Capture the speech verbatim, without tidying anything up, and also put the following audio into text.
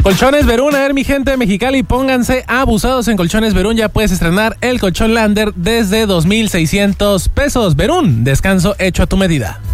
Colchones Verún, a ver mi gente de Mexicali, pónganse abusados en Colchones Verún, ya puedes estrenar el colchón Lander desde dos mil seiscientos pesos. Verún, descanso hecho a tu medida.